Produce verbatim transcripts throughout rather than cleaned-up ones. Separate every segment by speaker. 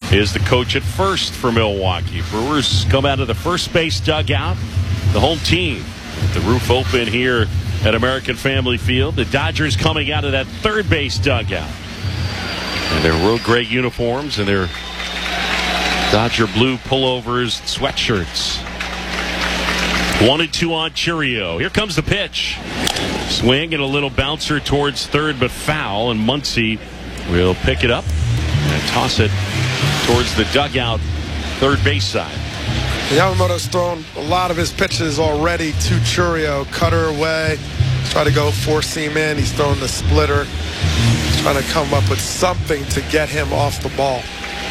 Speaker 1: is the coach at first for Milwaukee. Brewers come out of the first base dugout. The home team with the roof open here at American Family Field. The Dodgers coming out of that third base dugout. And their road gray uniforms and their Dodger blue pullovers, sweatshirts. One and two on Chourio. Here comes the pitch. Swing and a little bouncer towards third, but foul. And Muncy will pick it up and toss it towards the dugout, third base side.
Speaker 2: Yamamoto's thrown a lot of his pitches already to Chourio. Cutter away. Try to go four seam in. He's throwing the splitter. He's trying to come up with something to get him off the ball.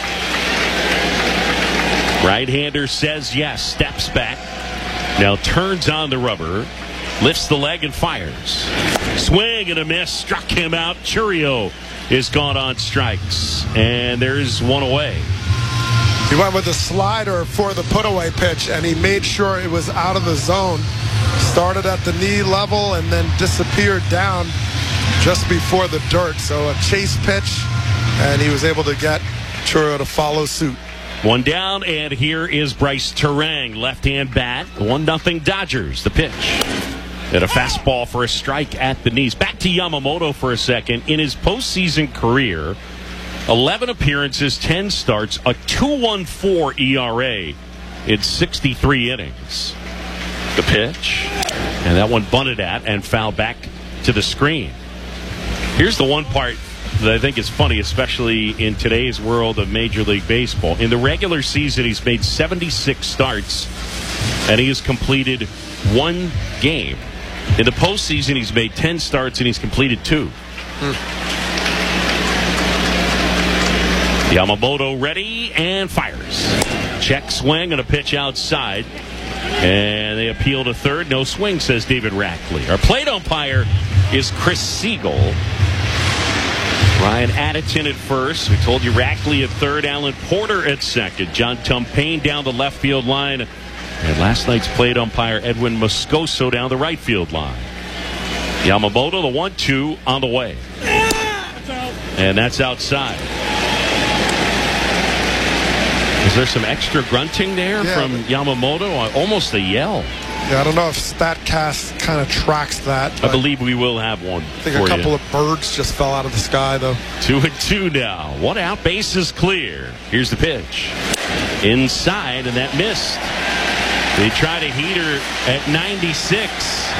Speaker 1: Right-hander says yes, steps back, now turns on the rubber, lifts the leg and fires. Swing and a miss, struck him out. Chourio is gone on strikes, and there's one away.
Speaker 2: He went with the slider for the put-away pitch, and he made sure it was out of the zone. Started at the knee level and then disappeared down just before the dirt. So a chase pitch, and he was able to get Chourio to follow suit.
Speaker 1: One down, and here is Bryce Turang, left-hand bat. one nothing Dodgers, the pitch. And a fastball for a strike at the knees. Back to Yamamoto for a second. In his postseason career, eleven appearances, ten starts, a two point one four E R A in sixty-three innings. The pitch, and that one bunted at and fouled back to the screen. Here's the one part that I think is funny, especially in today's world of Major League Baseball. In the regular season, he's made seventy-six starts, and he has completed one game. In the postseason, he's made ten starts, and he's completed two. Hmm. Yamamoto ready and fires. Check swing and a pitch outside. And they appeal to third. No swing, says David Rackley. Our plate umpire is Chris Siegel. Ryan Addington at first. We told you Rackley at third. Alan Porter at second. John Tumpane down the left field line. And last night's plate umpire Edwin Moscoso down the right field line. Yamamoto, the one two on the way. And that's outside. Is there some extra grunting there yeah, from Yamamoto? Almost a yell.
Speaker 2: Yeah, I don't know if StatCast kind of tracks that.
Speaker 1: I believe we will have one.
Speaker 2: I think a couple
Speaker 1: you.
Speaker 2: of birds just fell out of the sky, though.
Speaker 1: Two and two now. One out, base is clear. Here's the pitch. Inside, and that missed. They tried a heater at ninety-six.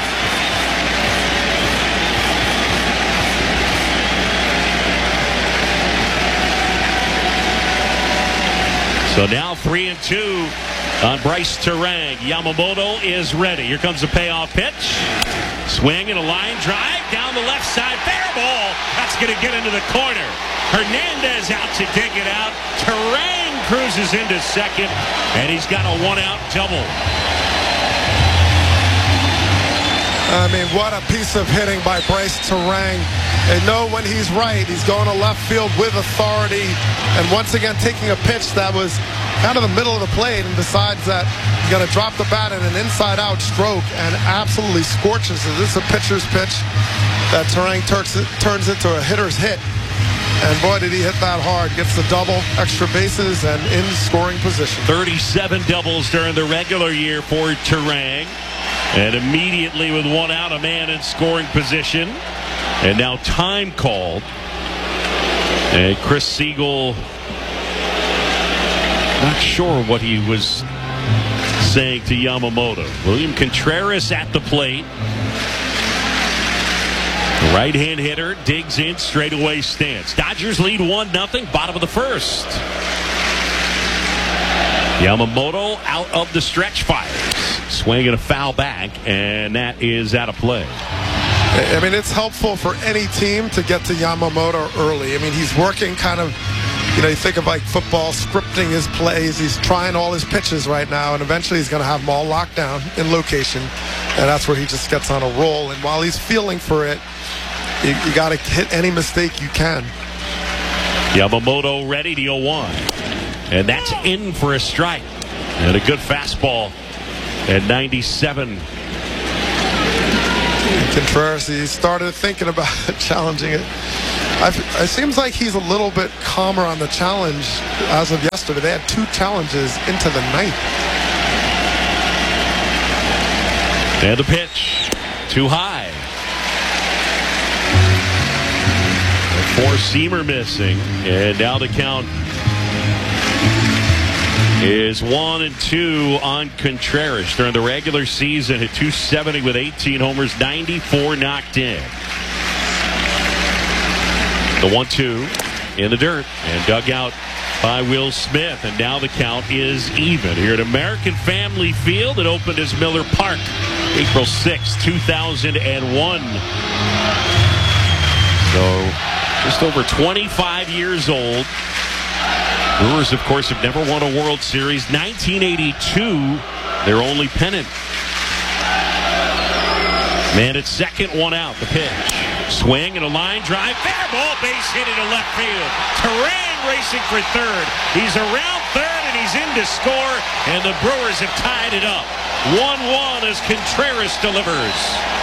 Speaker 1: So now three and two on Bryce Turang. Yamamoto is ready. Here comes the payoff pitch. Swing and a line drive down the left side. Fair ball. That's going to get into the corner. Hernandez out to dig it out. Turang cruises into second, and he's got a one-out double.
Speaker 2: I mean, what a piece of hitting by Bryce Turang. They know when he's right. He's going to left field with authority. And once again, taking a pitch that was kind of the middle of the plate and decides that he's going to drop the bat in an inside-out stroke and absolutely scorches it. This is a pitcher's pitch that Turang turns into a hitter's hit. And boy, did he hit that hard. Gets the double, extra bases, and in scoring position.
Speaker 1: thirty-seven doubles during the regular year for Turang. And immediately with one out, a man in scoring position. And now time called. And Chris Siegel, not sure what he was saying to Yamamoto. William Contreras at the plate. The right-hand hitter digs in, straightaway stance. Dodgers lead one nothing, bottom of the first. Yamamoto out of the stretch, fires. Swing and a foul back, and that is out of play.
Speaker 2: I mean, it's helpful for any team to get to Yamamoto early. I mean, he's working kind of, you know, you think of like football, scripting his plays. He's trying all his pitches right now, and eventually he's going to have them all locked down in location, and that's where he just gets on a roll. And while he's feeling for it, you, you got to hit any mistake you can.
Speaker 1: Yamamoto ready, the oh one. And that's in for a strike. And a good fastball at ninety-seven.
Speaker 2: Contreras, he started thinking about challenging it. I've, it seems like he's a little bit calmer on the challenge as of yesterday. They had two challenges into the ninth.
Speaker 1: And the pitch. Too high. A four-seamer missing. And now the count is one and two on Contreras. During the regular season, hit two seventy with eighteen homers, ninety-four knocked in. The one two in the dirt and dug out by Will Smith. And now the count is even here at American Family Field. It opened as Miller Park April sixth, two thousand one. So just over twenty-five years old. Brewers, of course, have never won a World Series. nineteen eighty-two, their only pennant. Man at second, one out. The pitch. Swing and a line drive. Fair ball, base hit into left field. Turang racing for third. He's around third and he's in to score. And the Brewers have tied it up. one one as Contreras delivers.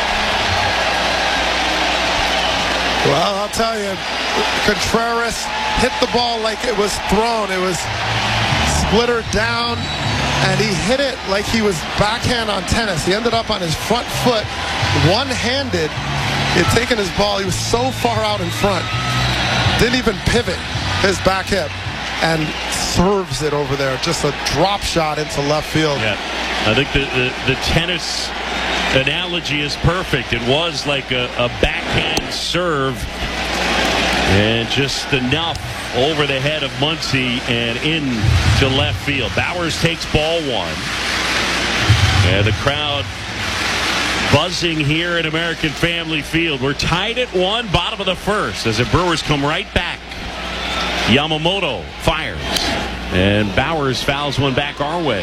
Speaker 2: Well, I'll tell you, Contreras hit the ball like it was thrown. It was splittered down, and he hit it like he was backhand on tennis. He ended up on his front foot, one-handed. He had taken his ball. He was so far out in front. Didn't even pivot his back hip, and serves it over there. Just a drop shot into left field.
Speaker 1: Yeah, I think the, the, the tennis analogy is perfect. It was like a, a backhand serve, and just enough over the head of Muncy and into left field. Bowers takes ball one. And the crowd buzzing here at American Family Field. We're tied at one, bottom of the first, as the Brewers come right back. Yamamoto fires, and Bowers fouls one back our way.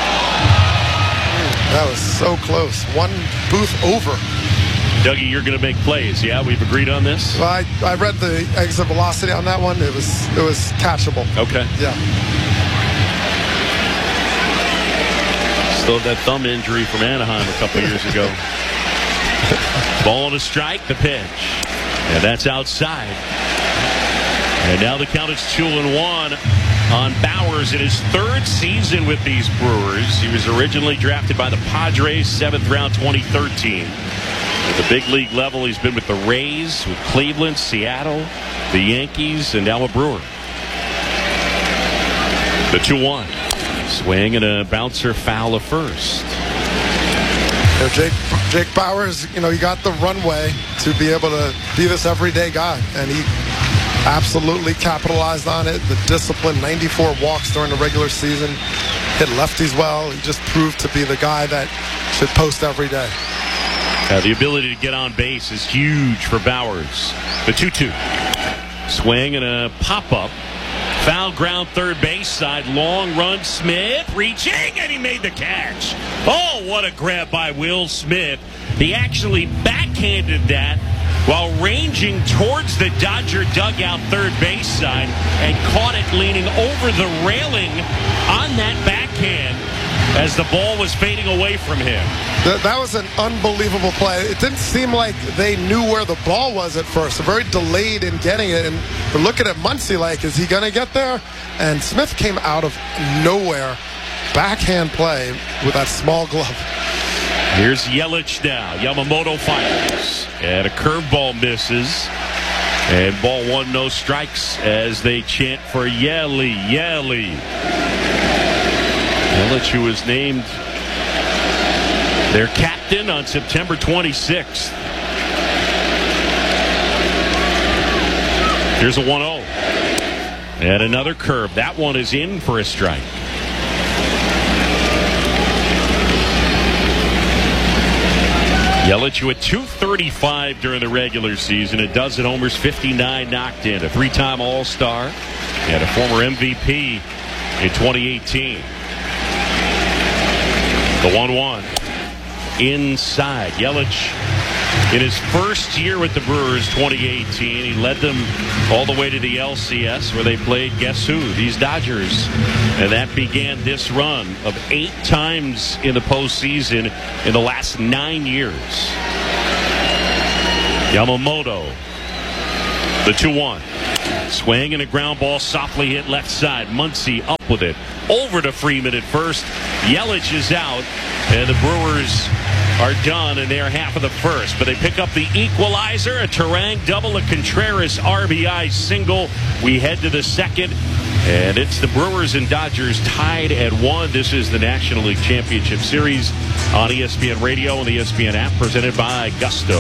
Speaker 2: That was so close. One booth over.
Speaker 1: Dougie, you're going to make plays. Yeah, we've agreed on this?
Speaker 2: Well, I, I read the exit velocity on that one. It was it was catchable.
Speaker 1: Okay.
Speaker 2: Yeah.
Speaker 1: Still that thumb injury from Anaheim a couple years ago. Ball to strike, the pitch. And that's outside. And now the count is two and one on Bowers in his third season with these Brewers. He was originally drafted by the Padres, seventh round, twenty thirteen. At the big league level, he's been with the Rays, with Cleveland, Seattle, the Yankees, and now a Brewer. The two one. Swing and a bouncer foul of first.
Speaker 2: You know, Jake, Jake Bowers, you know, he got the runway to be able to be this everyday guy, and he absolutely capitalized on it. The discipline, ninety-four walks during the regular season, hit lefties well. He just proved to be the guy that should post every day.
Speaker 1: Uh, the ability to get on base is huge for Bowers. The two two. Swing and a pop-up. Foul ground third base side. Long run. Smith reaching, and he made the catch. Oh, what a grab by Will Smith. He actually backhanded that while ranging towards the Dodger dugout third base side and caught it leaning over the railing on that backhand as the ball was fading away from him.
Speaker 2: That, that was an unbelievable play. It didn't seem like they knew where the ball was at first. They're very delayed in getting it. And we're looking at Muncy like, is he going to get there? And Smith came out of nowhere. Backhand play with that small glove.
Speaker 1: Here's Yelich now. Yamamoto fires. And a curveball misses. And ball one, no strikes as they chant for Yelly, Yelly. Yelich, who was named their captain on September twenty-sixth. Here's a one oh. And another curve. That one is in for a strike. Yelich with two thirty-five during the regular season. A dozen homers, fifty-nine knocked in. A three-time All-Star and a former M V P in twenty eighteen. The one one. Inside. Yelich, in his first year with the Brewers, twenty eighteen, he led them all the way to the L C S where they played, guess who? These Dodgers. And that began this run of eight times in the postseason in the last nine years. Yamamoto The two one. Swing and a ground ball softly hit left side. Muncy up with it. Over to Freeman at first. Yelich is out. And the Brewers are done in their half of the first. But they pick up the equalizer. A Turang double. A Contreras R B I single. We head to the second. And it's the Brewers and Dodgers tied at one. This is the National League Championship Series on E S P N Radio and the E S P N app, presented by Gusto.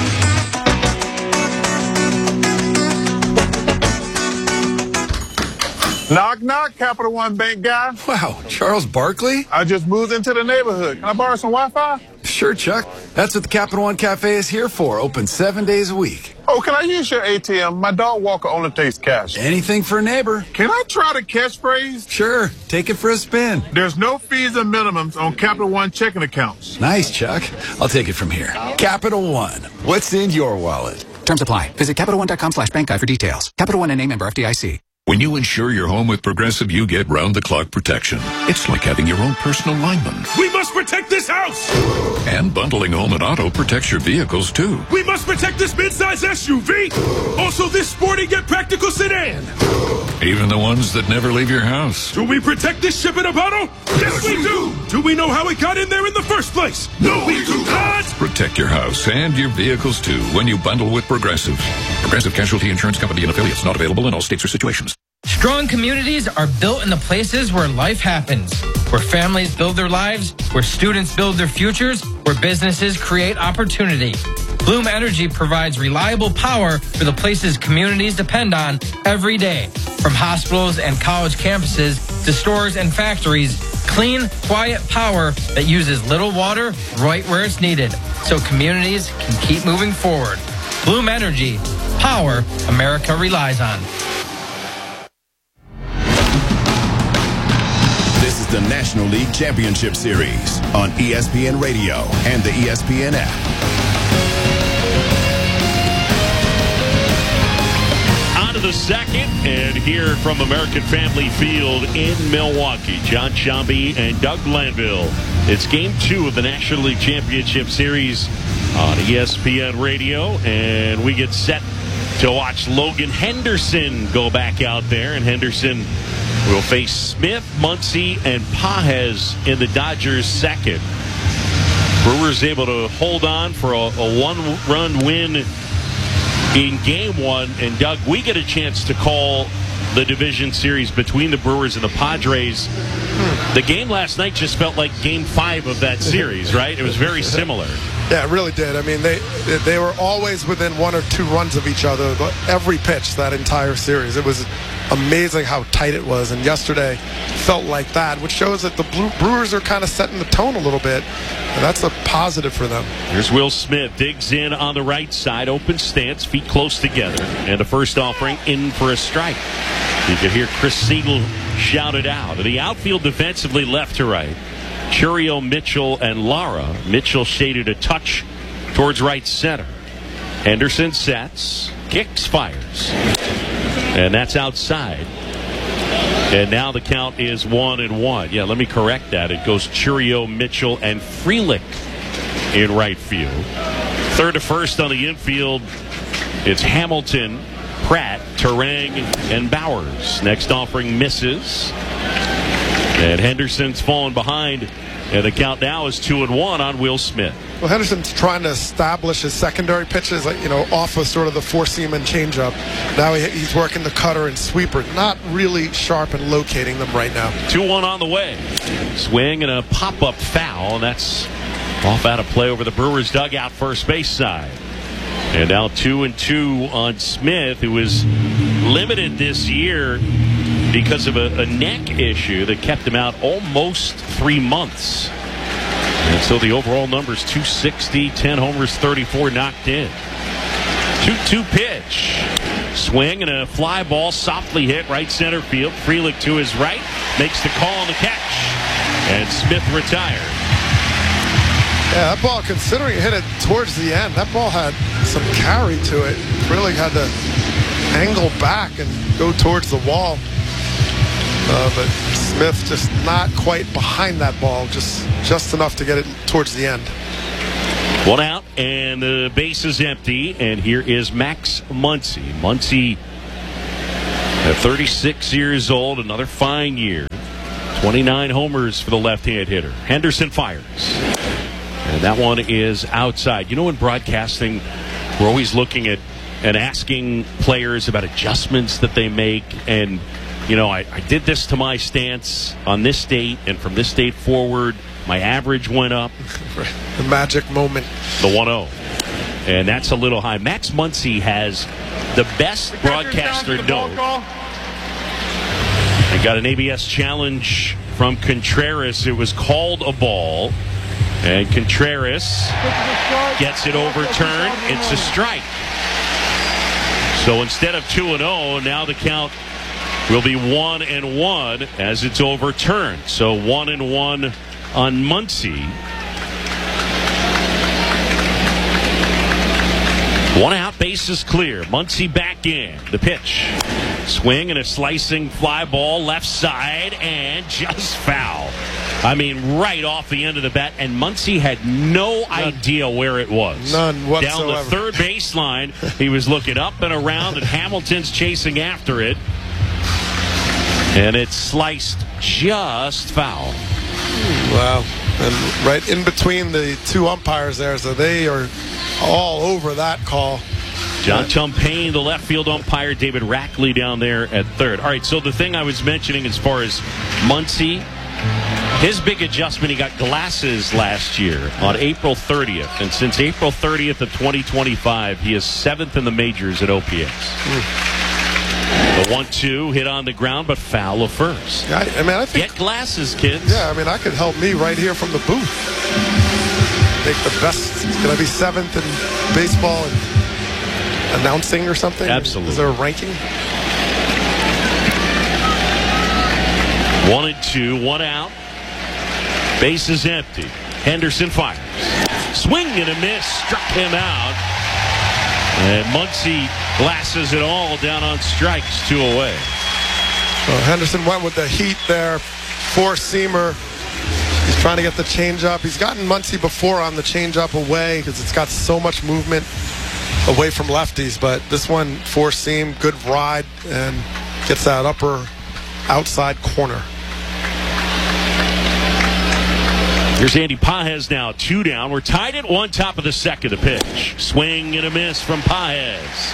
Speaker 3: Knock, knock, Capital One Bank guy.
Speaker 4: Wow, Charles Barkley?
Speaker 3: I just moved into the neighborhood. Can I borrow some Wi-Fi?
Speaker 4: Sure, Chuck. That's what the Capital One Cafe is here for. Open seven days a week.
Speaker 3: Oh, can I use your A T M? My dog walker only takes cash.
Speaker 4: Anything for a neighbor.
Speaker 3: Can I try the catchphrase?
Speaker 4: Sure. Take it for a spin.
Speaker 3: There's no fees and minimums on Capital One checking accounts.
Speaker 4: Nice, Chuck. I'll take it from here. Capital One. What's in your wallet?
Speaker 5: Terms apply. Visit Capital One dot com slash bank guide for details. Capital One N A member F D I C.
Speaker 6: When you insure your home with Progressive, you get round-the-clock protection. It's like having your own personal lineman.
Speaker 7: We must protect this house!
Speaker 6: And bundling home and auto protects your vehicles, too.
Speaker 7: We must protect this midsize S U V! Also this sporty yet practical sedan!
Speaker 6: Even the ones that never leave your house.
Speaker 7: Do we protect this ship in a bottle? Yes, we do! Do we know how it got in there in the first place? No, we do not!
Speaker 6: Protect your house and your vehicles, too, when you bundle with Progressive. Progressive Casualty Insurance Company and affiliates, not available in all states or situations.
Speaker 8: Strong communities are built in the places where life happens, where families build their lives, where students build their futures, where businesses create opportunity. Bloom Energy provides reliable power for the places communities depend on every day. From hospitals and college campuses to stores and factories, clean, quiet power that uses little water right where it's needed, so communities can keep moving forward. Bloom Energy, power America relies on.
Speaker 9: This is the National League Championship Series on E S P N Radio and the E S P N app.
Speaker 1: On to the second, and here from American Family Field in Milwaukee, John Shambi and Doug Glanville. It's game two of the National League Championship Series on E S P N Radio, and we get set to watch Logan Henderson go back out there, and Henderson will face Smith, Muncy, and Pages in the Dodgers' second. Brewers able to hold on for a, a one-run win in game one. And, Doug, we get a chance to call the division series between the Brewers and the Padres. The game last night just felt like game five of that series, right? It was very similar.
Speaker 2: Yeah, it really did. I mean, they they were always within one or two runs of each other, but every pitch that entire series. It was amazing how tight it was, and yesterday felt like that, which shows that the Brewers are kind of setting the tone a little bit, and that's a positive for them.
Speaker 1: Here's Will Smith, digs in on the right side, open stance, feet close together, and the first offering in for a strike. You can hear Chris Siegel shout it out. The outfield defensively left to right. Churio, Mitchell, and Lara. Mitchell shaded a touch towards right center. Henderson sets, kicks, fires. And that's outside. And now the count is one and one. Yeah, let me correct that. It goes Churio, Mitchell, and Frelick in right field. Third to first on the infield, it's Hamilton, Pratt, Turang, and Bowers. Next offering misses. And Henderson's fallen behind, and the count now is two and one on Will Smith.
Speaker 2: Well, Henderson's trying to establish his secondary pitches, like, you know, off of sort of the four-seam and changeup. Now he, he's working the cutter and sweeper, not really sharp and locating them right now.
Speaker 1: two one on the way. Swing and a pop-up foul, and that's off out of play over the Brewers' dugout first base side. And now two and two on Smith, who was limited this year because of a, a neck issue that kept him out almost three months. And so the overall number is two sixty, ten homers, thirty-four knocked in. two two pitch. Swing and a fly ball softly hit right center field. Frelick to his right, makes the call on the catch. And Smith retired.
Speaker 2: Yeah, that ball, considering it hit it towards the end, that ball had some carry to it. Really had to angle back and go towards the wall. Uh, but Smith just not quite behind that ball, just just enough to get it towards the end.
Speaker 1: One out, and the base is empty, and here is Max Muncy. Muncy, at thirty-six years old, another fine year. twenty-nine homers for the left-hand hitter. Henderson fires. And that one is outside. You know, in broadcasting, we're always looking at and asking players about adjustments that they make. And, you know, I, I did this to my stance on this date, and from this date forward, my average went up.
Speaker 2: The magic moment.
Speaker 1: The one oh. And that's a little high. Max Muncy has the best broadcaster note. He got an A B S challenge from Contreras. It was called a ball. And Contreras gets it overturned. It's a strike. So instead of two and oh, now the count will be one and one as it's overturned. So one and one on Muncy. One out, base is clear. Muncy back in. The pitch. Swing and a slicing fly ball left side and just foul. I mean, right off the end of the bat. And Muncy had no None. idea where it was.
Speaker 2: None whatsoever.
Speaker 1: Down the third baseline, he was looking up and around, and Hamilton's chasing after it. And it's sliced just foul.
Speaker 2: Wow. And right in between the two umpires there, so they are all over that call.
Speaker 1: John Tumpane, the left field umpire, David Rackley down there at third. All right, so the thing I was mentioning as far as Muncy, his big adjustment, he got glasses last year on April thirtieth. And since April thirtieth of twenty twenty-five, he is seventh in the majors at O P S. Mm. The one two hit on the ground, but foul of first.
Speaker 2: I, I mean, I think,
Speaker 1: get glasses, kids.
Speaker 2: Yeah, I mean, I could help me right here from the booth. Take the best. Can I be seventh in baseball and announcing or something?
Speaker 1: Absolutely.
Speaker 2: Is there a ranking?
Speaker 1: One and two, one out. Base is empty. Henderson fires. Swing and a miss. Struck him out. And Muncy glasses it all down on strikes, two away.
Speaker 2: Well, Henderson went with the heat there. Four-seamer. He's trying to get the changeup. He's gotten Muncy before on the changeup away because it's got so much movement away from lefties. But this one, four-seam, good ride, and gets that upper outside corner.
Speaker 1: Here's Andy Pages now, two down. We're tied at one, top of the second. The pitch. Swing and a miss from Pages.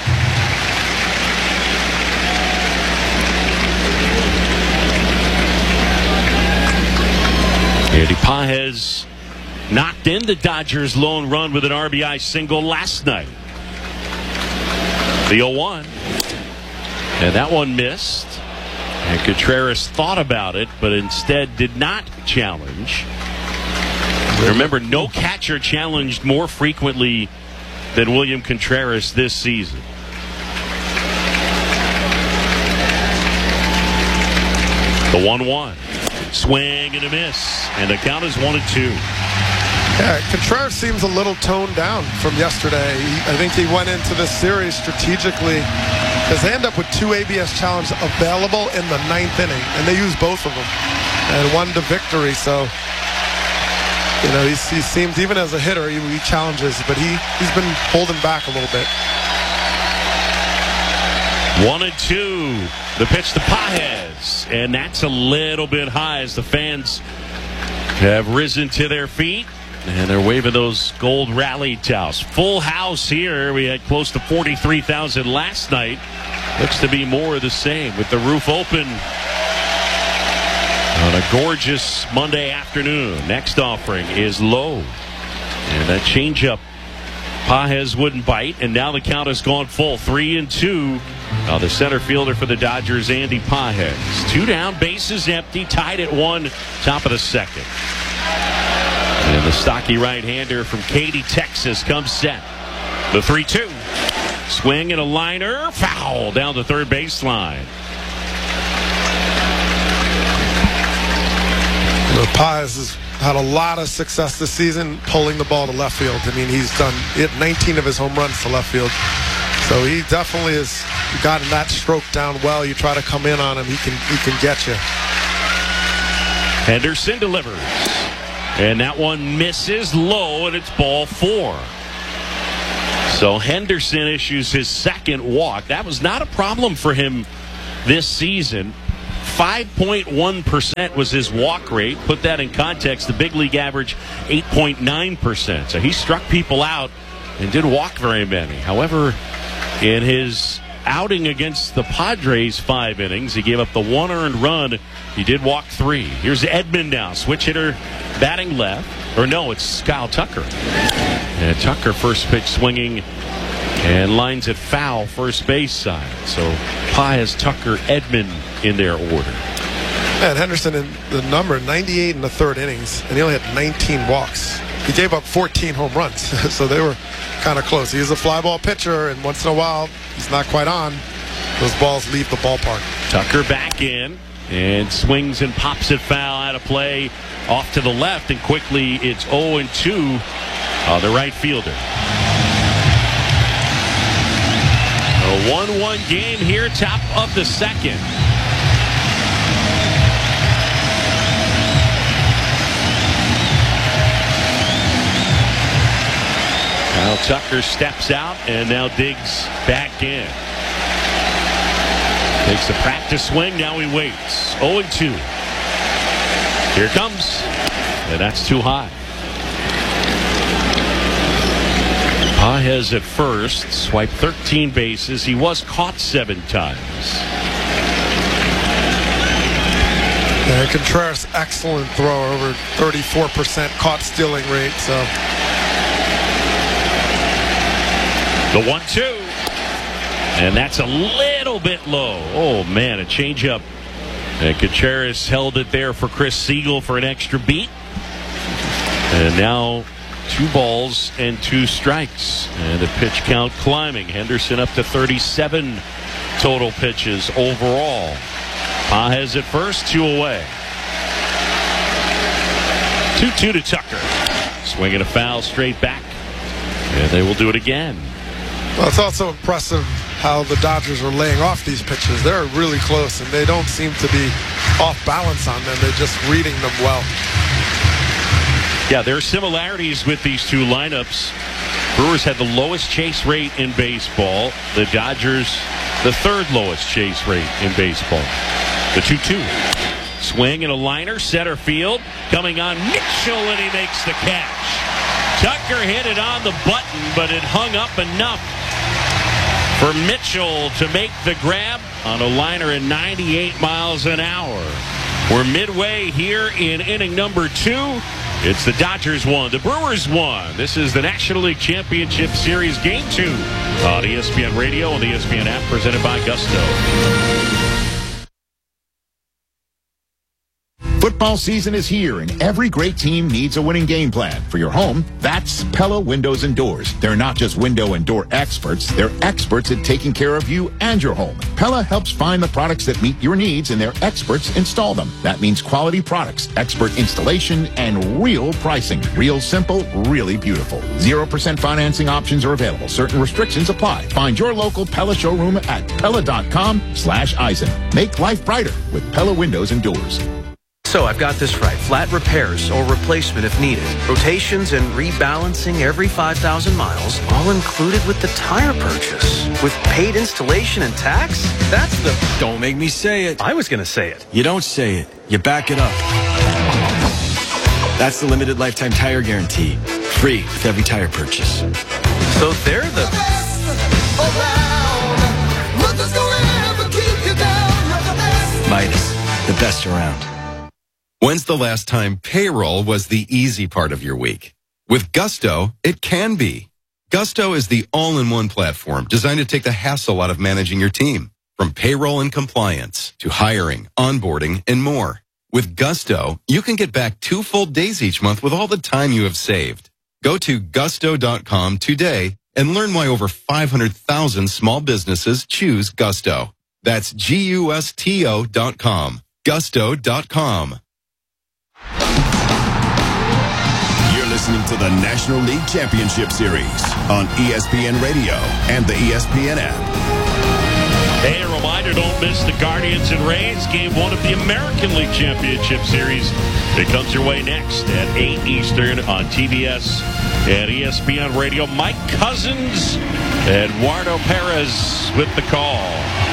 Speaker 1: Andy Pages knocked in the Dodgers' lone run with an R B I single last night. The oh one. And that one missed. And Contreras thought about it, but instead did not challenge. Remember, no catcher challenged more frequently than William Contreras this season. The one one. Swing and a miss. And the count is one and two.
Speaker 2: Yeah, Contreras seems a little toned down from yesterday. He, I think he went into this series strategically because they end up with two A B S challenges available in the ninth inning, and they used both of them and won the victory. So, you know, he's, he seems, even as a hitter, he, he challenges, but he, he's been holding back a little bit.
Speaker 1: One and two. The pitch to Pages. And that's a little bit high as the fans have risen to their feet. And they're waving those gold rally towels. Full house here. We had close to forty-three thousand last night. Looks to be more of the same with the roof open on a gorgeous Monday afternoon. Next offering is low. And that changeup, Pages wouldn't bite. And now the count has gone full. Three and two. Now the center fielder for the Dodgers, Andy Pages. Two down, bases empty, tied at one, top of the second. And the stocky right-hander from Katy, Texas comes set. The three two. Swing and a liner. Foul down the third baseline.
Speaker 2: You know, Pages has had a lot of success this season pulling the ball to left field. I mean, he's done hit nineteen of his home runs to left field. So he definitely has gotten that stroke down well. You try to come in on him, he can he can get you.
Speaker 1: Henderson delivers. And that one misses low, and it's ball four. So Henderson issues his second walk. That was not a problem for him this season. five point one percent was his walk rate. Put that in context, the big league average, eight point nine percent. So he struck people out and didn't walk very many. However, in his outing against the Padres five innings, he gave up the one earned run. He did walk three. Here's Edman now, switch hitter batting left. Or no, it's Kyle Tucker. And Tucker first pitch swinging and lines it foul first base side. So Pye has Tucker, Edman in their order.
Speaker 2: And Henderson in the number ninety-eight in the third innings, and he only had nineteen walks. He gave up fourteen home runs, so they were kind of close. He's a fly ball pitcher, and once in a while, he's not quite on. Those balls leave the ballpark.
Speaker 1: Tucker back in and swings and pops it foul out of play off to the left, and quickly it's oh and two on the right fielder. A one one game here, top of the second. Kyle Tucker steps out and now digs back in. Takes the practice swing, now he waits. oh and two. Here it comes. And that's too high. Pages at first, swiped thirteen bases. He was caught seven times.
Speaker 2: Yeah, Contreras, excellent thrower, over thirty-four percent caught stealing rate. So
Speaker 1: the one two. And that's a little bit low. Oh, man, a changeup. And Contreras held it there for Chris Siegel for an extra beat. And now two balls and two strikes. And the pitch count climbing. Henderson up to thirty-seven total pitches overall. Pages at first, two away. two two to Tucker. Swinging a foul straight back. And they will do it again.
Speaker 2: Well, it's also impressive how the Dodgers are laying off these pitches. They're really close, and they don't seem to be off balance on them. They're just reading them well.
Speaker 1: Yeah, there are similarities with these two lineups. Brewers had the lowest chase rate in baseball. The Dodgers, the third lowest chase rate in baseball. The two two. Swing and a liner, center field. Coming on Mitchell, and he makes the catch. Tucker hit it on the button, but it hung up enough for Mitchell to make the grab on a liner at ninety-eight miles an hour. We're midway here in inning number two. It's the Dodgers one, the Brewers one. This is the National League Championship Series Game two on E S P N Radio and the E S P N app, presented by Gusto.
Speaker 10: Football season is here, and every great team needs a winning game plan. For your home, that's Pella Windows and Doors. They're not just window and door experts. They're experts at taking care of you and your home. Pella helps find the products that meet your needs, and their experts install them. That means quality products, expert installation, and real pricing. Real simple, really beautiful. zero percent financing options are available. Certain restrictions apply. Find your local Pella showroom at Pella.com slash Eisen. Make life brighter with Pella Windows and Doors.
Speaker 11: So I've got this right. Flat repairs or replacement if needed. Rotations and rebalancing every five thousand miles, all included with the tire purchase. With paid installation and tax? That's the...
Speaker 12: Don't make me say it.
Speaker 11: I was going to say it.
Speaker 12: You don't say it. You back it up. That's the limited lifetime tire guarantee. Free with every tire purchase.
Speaker 11: So they're the...
Speaker 12: Midas, the best around.
Speaker 13: When's the last time payroll was the easy part of your week? With Gusto, it can be. Gusto is the all-in-one platform designed to take the hassle out of managing your team. From payroll and compliance to hiring, onboarding, and more. With Gusto, you can get back two full days each month with all the time you have saved. Go to gusto dot com today and learn why over five hundred thousand small businesses choose Gusto. That's G U S T O dot com. gusto dot com.
Speaker 9: You're listening to the National League Championship Series on E S P N Radio and the E S P N app.
Speaker 1: Hey, a reminder, don't miss the Guardians and Rays game one of the American League Championship Series. It comes your way next at eight Eastern on T B S and E S P N Radio. Mike Cousins, Eduardo Perez with the call.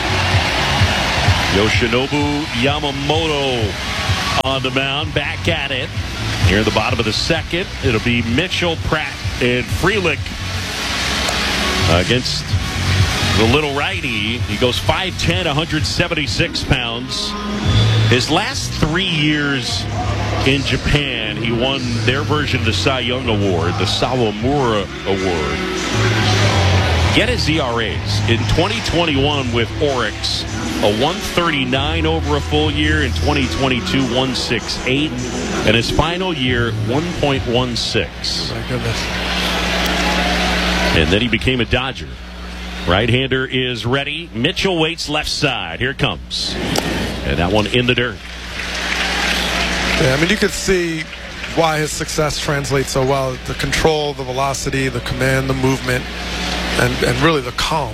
Speaker 1: Yoshinobu Yamamoto on the mound, back at it. Here at the bottom of the second, it'll be Mitchell, Pratt, and Frelick against the little righty. He goes five ten, one hundred seventy-six pounds. His last three years in Japan, he won their version of the Cy Young Award, the Sawamura Award. Get his E R As. In twenty twenty-one with Oryx, a one thirty-nine over a full year. In twenty twenty-two, one sixty-eight. And his final year, one point one six.
Speaker 2: Oh, my goodness.
Speaker 1: And then he became a Dodger. Right-hander is ready. Mitchell waits left side. Here it comes. And that one in the dirt.
Speaker 2: Yeah, I mean, you could see why his success translates so well. The control, the velocity, the command, the movement, and, and really the calm.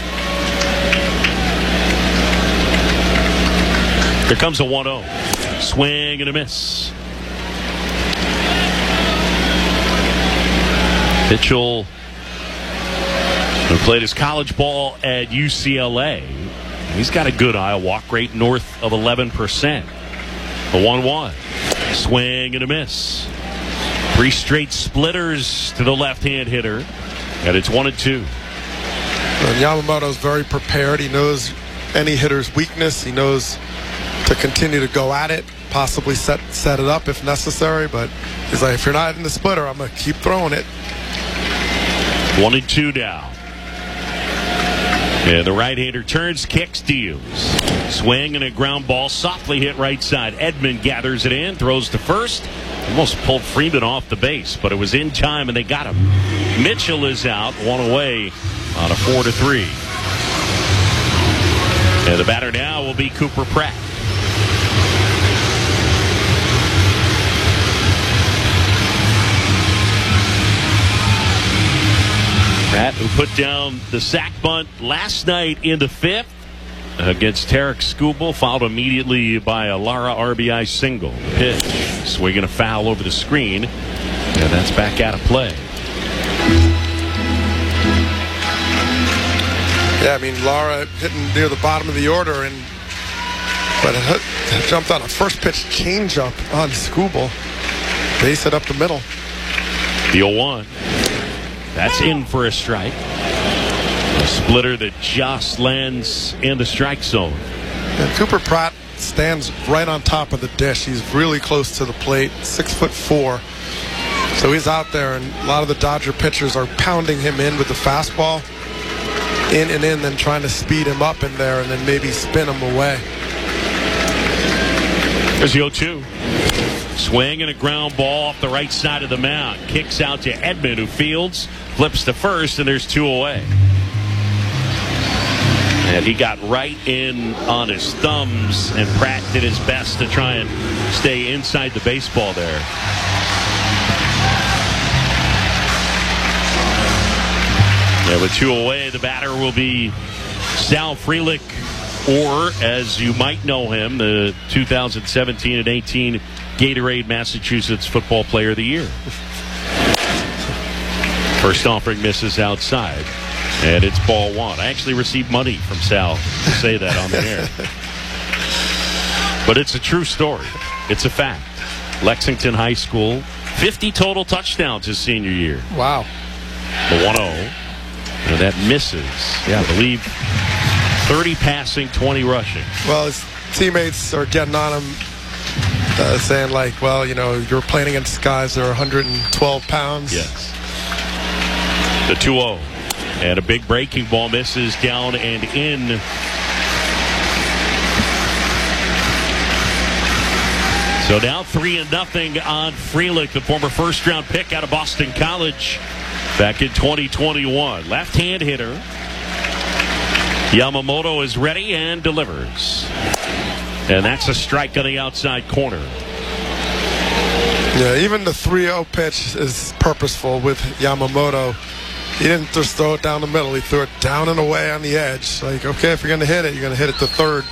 Speaker 1: Here comes a one oh. Swing and a miss. Mitchell, who played his college ball at U C L A. He's got a good eye, a walk rate north of eleven percent. A one one. Swing and a miss. Three straight splitters to the left-hand hitter. And it's one and two.
Speaker 2: And Yamamoto's very prepared. He knows any hitter's weakness. He knows to continue to go at it, possibly set set it up if necessary. But he's like, if you're not in the splitter, I'm going to keep throwing it.
Speaker 1: One and two down. And the right-hander turns, kicks, deals. Swing and a ground ball, softly hit right side. Edman gathers it in, throws to first. Almost pulled Freeman off the base, but it was in time, and they got him. Mitchell is out, one away on a four to three. And the batter now will be Cooper Pratt. Pratt, who put down the sac bunt last night in the fifth against Tarek Skubal, followed immediately by a Lara R B I single. Pitch, swinging a foul over the screen, and that's back out of play.
Speaker 2: Yeah, I mean, Lara hitting near the bottom of the order, and but it, hit, it jumped on a first pitch changeup on Skubal. Base it up the middle.
Speaker 1: The oh one. That's in for a strike. A splitter that just lands in the strike zone.
Speaker 2: And Cooper Pratt stands right on top of the dish. He's really close to the plate, six foot four. So he's out there, and a lot of the Dodger pitchers are pounding him in with the fastball, in and in, then trying to speed him up in there and then maybe spin him away.
Speaker 1: There's the oh two. Swing and a ground ball off the right side of the mound. Kicks out to Edman, who fields, flips to first, and there's two away. And he got right in on his thumbs, and Pratt did his best to try and stay inside the baseball there. Yeah, with two away, the batter will be Sal Frelick, or as you might know him, the two thousand seventeen and eighteen Gatorade Massachusetts Football Player of the Year. First offering misses outside, and it's ball one. I actually received money from Sal to say that on the air. But it's a true story. It's a fact. Lexington High School, fifty total touchdowns his senior year.
Speaker 2: Wow.
Speaker 1: The one oh. And that misses. Yeah, I believe thirty passing, twenty rushing.
Speaker 2: Well, his teammates are getting on him, uh, saying like, well, you know, you're playing against guys that are one hundred twelve pounds.
Speaker 1: Yes. The two oh. And a big breaking ball misses down and in. So now three and nothing on Frelick, the former first round pick out of Boston College back in twenty twenty-one. Left hand hitter. Yamamoto is ready and delivers. And that's a strike on the outside corner.
Speaker 2: Yeah, even the three oh pitch is purposeful with Yamamoto. he didn't just throw it down the middle. He threw it down and away on the edge. Like, okay, if you're going to hit it, you're going to hit it to third.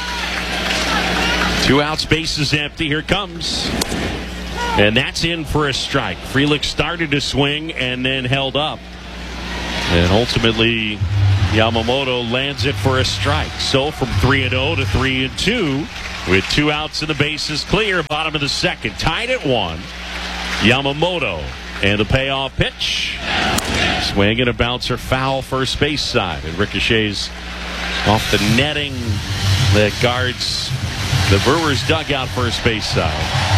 Speaker 1: Two outs, base is empty. Here it comes. And that's in for a strike. Frelick started to swing and then held up. And ultimately, Yamamoto lands it for a strike. So from three and oh to three and two, with two outs and the bases clear, bottom of the second, tied at one. Yamamoto and the payoff pitch. Swing and a bouncer, foul first base side. And ricochets off the netting that guards the Brewers dugout first base side.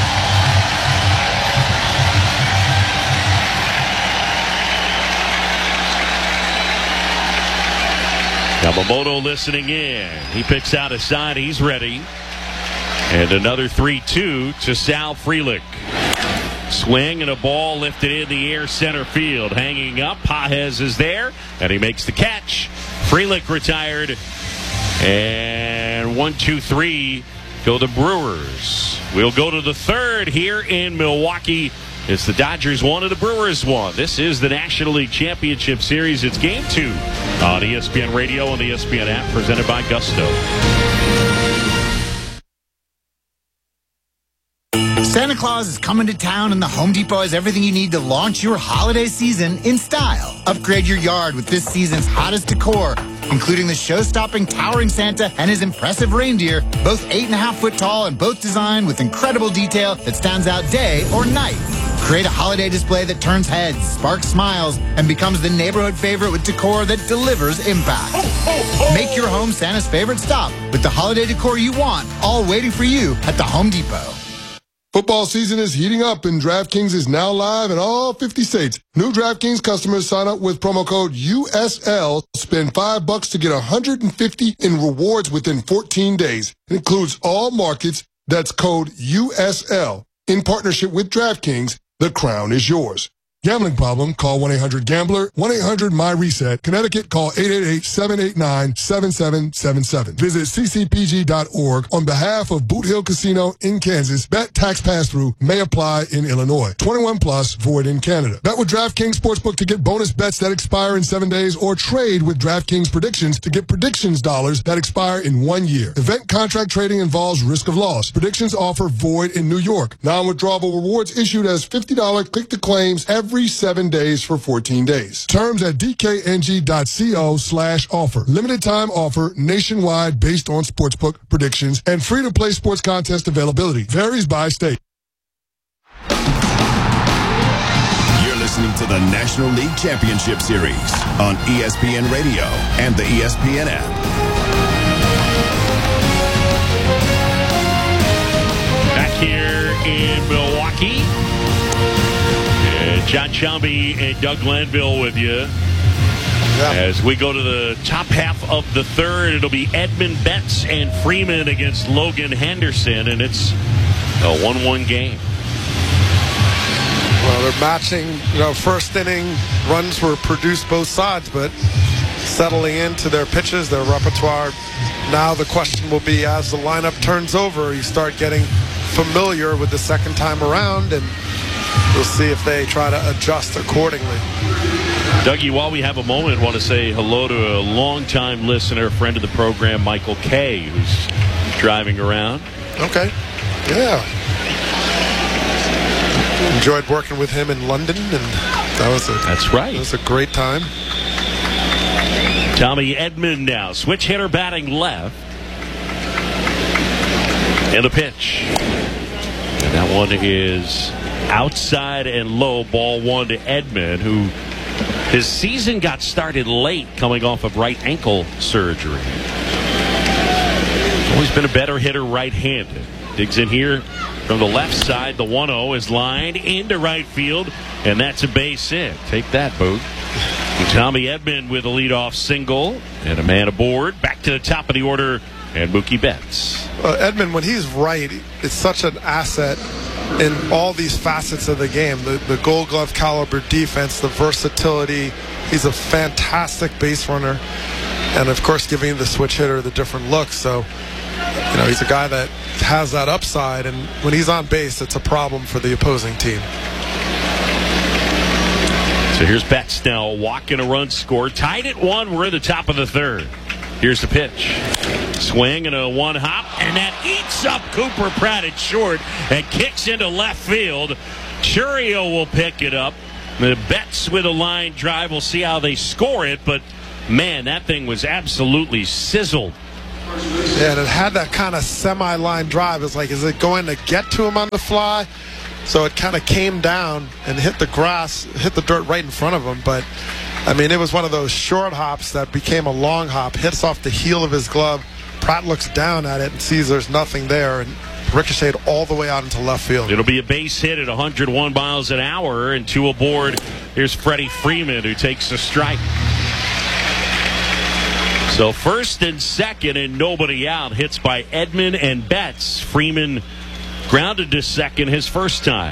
Speaker 1: Yamamoto listening in. He picks out a side. He's ready. And another three two to Sal Frelick. Swing and a ball lifted in the air center field. Hanging up. Pages is there. And he makes the catch. Frelick retired. And one, two, three go the Brewers. We'll go to the third here in Milwaukee. It's the Dodgers one and the Brewers one. This is the National League Championship Series. It's game two on E S P N Radio and the E S P N app, presented by Gusto.
Speaker 14: Santa Claus is coming to town, and the Home Depot has everything you need to launch your holiday season in style. Upgrade your yard with this season's hottest decor, including the show-stopping towering Santa and his impressive reindeer, both eight and a half foot tall and both designed with incredible detail that stands out day or night. Create a holiday display that turns heads, sparks smiles, and becomes the neighborhood favorite with decor that delivers impact. Make your home Santa's favorite stop with the holiday decor you want, all waiting for you at the Home Depot.
Speaker 15: Football season is heating up, and DraftKings is now live in all fifty states. New DraftKings customers sign up with promo code U S L, spend five bucks to get one hundred fifty in rewards within fourteen days. It includes all markets. That's code U S L. In partnership with DraftKings, the crown is yours. Gambling problem? Call one eight hundred gambler, one eight hundred my reset. Connecticut, call eight eight eight, seven eight nine, seven seven seven seven. Visit c c p g dot org on behalf of Boot Hill Casino in Kansas. Bet tax pass-through may apply in Illinois. twenty-one plus, void in Canada. Bet with DraftKings Sportsbook to get bonus bets that expire in seven days, or trade with DraftKings Predictions to get predictions dollars that expire in one year. Event contract trading involves risk of loss. Predictions offer void in New York. Non-withdrawable rewards issued as fifty dollars click-to-claims every Every seven days for fourteen days. Terms at d k n g dot co slash offer. Limited time offer nationwide based on sportsbook predictions and free to play sports contest availability. Varies by state.
Speaker 9: You're listening to the National League Championship Series on E S P N Radio and the E S P N app.
Speaker 1: Back here in Milwaukee. John Shelby and Doug Glanville with you. Yeah. As we go to the top half of the third, it'll be Edmund Betts and Freeman against Logan Henderson, and it's a one one game.
Speaker 2: Well, they're matching, you know, first inning runs were produced both sides, but settling into their pitches, their repertoire. Now the question will be, as the lineup turns over, you start getting familiar with the second time around, and we'll see if they try to adjust accordingly.
Speaker 1: Dougie, while we have a moment, I want to say hello to a longtime listener, friend of the program, Michael Kay, who's driving around.
Speaker 2: Okay. Yeah. Enjoyed working with him in London, and that was a,
Speaker 1: That's right.
Speaker 2: That was a great time.
Speaker 1: Tommy Edman now, switch hitter batting left. And a pitch. And that one is outside and low, ball one to Edman, who his season got started late coming off of right ankle surgery. Always been a better hitter right-handed. Digs in here from the left side. The one oh is lined into right field, and that's a base hit. Take that, Boog. Tommy Edman with a leadoff single and a man aboard. Back to the top of the order, and Mookie Betts.
Speaker 2: Well, Edman, when he's right, it's such an asset in all these facets of the game. The, the gold glove caliber defense, the versatility. He's a fantastic base runner. And, of course, giving the switch hitter the different looks. So, you know, he's a guy that has that upside. And when he's on base, it's a problem for the opposing team.
Speaker 1: So here's Betts now walking a run score. Tied at one. We're at the top of the third. Here's the pitch. Swing and a one hop, and that eats up Cooper Pratt at short and kicks into left field. Churio will pick it up. The Betts with a line drive. We'll see how they score it, but man, that thing was absolutely sizzled.
Speaker 2: Yeah, and it had that kind of semi-line drive. It's like, is it going to get to him on the fly? So it kind of came down and hit the grass, hit the dirt right in front of him. But, I mean, it was one of those short hops that became a long hop, hits off the heel of his glove. Pratt looks down at it and sees there's nothing there and ricocheted all the way out into left field.
Speaker 1: It'll be a base hit at one hundred one miles an hour, and two aboard. Here's Freddie Freeman, who takes a strike. So first and second and nobody out. Hits by Edman and Betts. Freeman grounded to second his first time.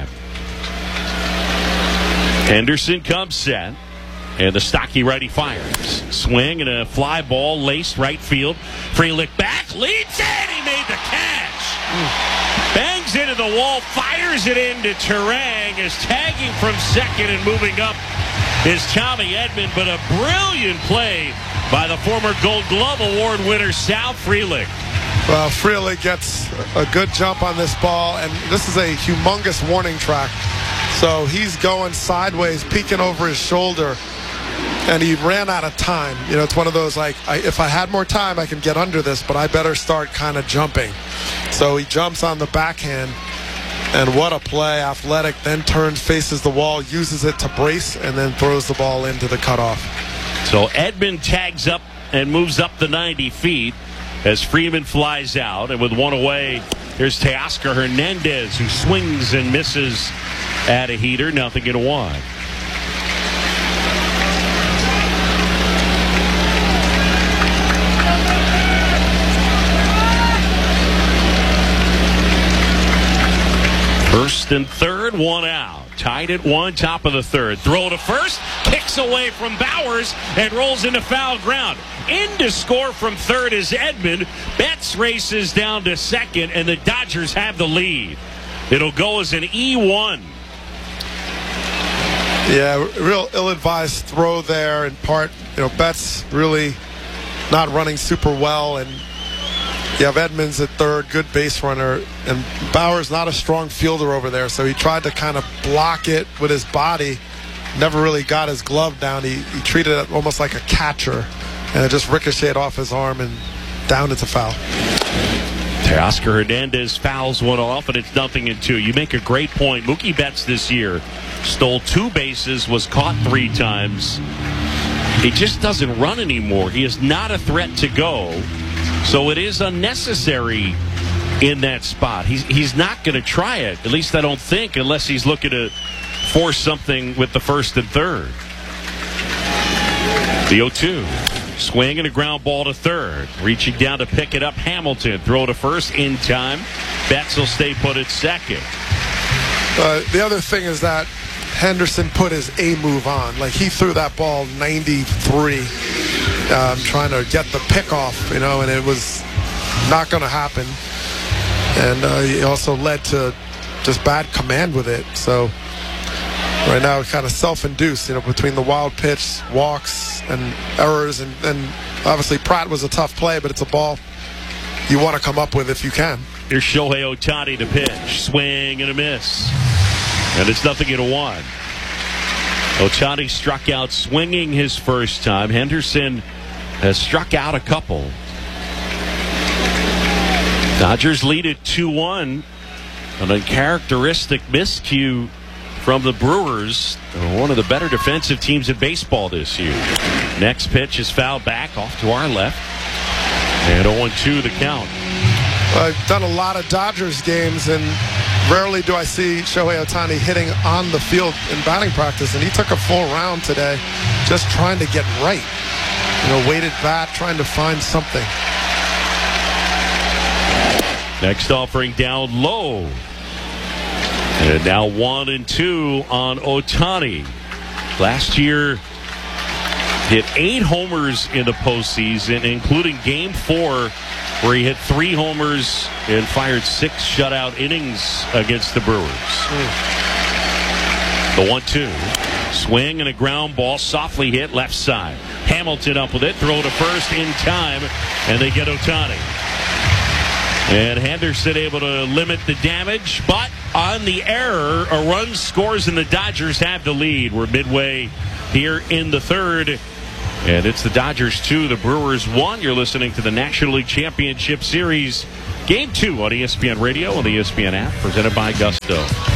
Speaker 1: Henderson comes set. And the stocky righty fires. Swing and a fly ball laced right field. Frelick back, leads it. He made the catch. Mm. Bangs into the wall, fires it into Turang. Is tagging from second and moving up is Tommy Edman. But a brilliant play by the former Gold Glove Award winner Sal Frelick.
Speaker 2: Well, Frelick gets a good jump on this ball, and this is a humongous warning track. So he's going sideways, peeking over his shoulder. And he ran out of time. You know, it's one of those, like, I, if I had more time, I can get under this, but I better start kind of jumping. So he jumps on the backhand, and what a play. Athletic, then turns, faces the wall, uses it to brace, and then throws the ball into the cutoff.
Speaker 1: So Edman tags up and moves up the ninety feet as Freeman flies out. And with one away, here's Teoscar Hernandez, who swings and misses at a heater. Nothing in one. First and third, one out. Tied at one, top of the third. Throw to first, kicks away from Bowers and rolls into foul ground. In to score from third is Edman. Betts races down to second, and the Dodgers have the lead. It'll go as an E one.
Speaker 2: Yeah, real ill-advised throw there. In part, you know, Betts really not running super well, and you have Edmonds at third, good base runner, and Bauer's not a strong fielder over there, so he tried to kind of block it with his body. Never really got his glove down. He, he treated it almost like a catcher, and it just ricocheted off his arm and down into foul.
Speaker 1: Teoscar Hernandez fouls one off, and it's nothing in two. You make a great point. Mookie Betts this year stole two bases, was caught three times. He just doesn't run anymore. He is not a threat to go. So it is unnecessary in that spot. He's, he's not going to try it, at least I don't think, unless he's looking to force something with the first and third. The oh two. Swing and a ground ball to third. Reaching down to pick it up, Hamilton. Throw to first in time. Betts will stay put at second.
Speaker 2: Uh, the other thing is that Henderson put his A move on. Like, he threw that ball ninety-three. Um, trying to get the pick off, you know, and it was not going to happen. And uh, he also led to just bad command with it. So right now, kind of self-induced, you know, between the wild pitch, walks, and errors. And, and obviously, Pratt was a tough play, but it's a ball you want to come up with if you can.
Speaker 1: Here's Shohei Ohtani to pitch. Swing and a miss. And it's nothing in a one. Ohtani struck out swinging his first time. Henderson has struck out a couple. Dodgers lead at two one. An uncharacteristic miscue from the Brewers. One of the better defensive teams in baseball this year. Next pitch is fouled back off to our left. And oh two the count.
Speaker 2: I've done a lot of Dodgers games, and rarely do I see Shohei Ohtani hitting on the field in batting practice, and he took a full round today just trying to get right. You know, weighted bat, trying to find something.
Speaker 1: Next offering down low. And now one and two on Ohtani. Last year, hit eight homers in the postseason, including game four, where he hit three homers and fired six shutout innings against the Brewers. Mm. The one two. Swing and a ground ball, softly hit left side. Hamilton up with it, throw to first in time, and they get Ohtani. And Henderson able to limit the damage, but on the error, a run scores and the Dodgers have the lead. We're midway here in the third, and it's the Dodgers two, the Brewers one. You're listening to the National League Championship Series, Game two on E S P N Radio and the E S P N app, presented by Gusto.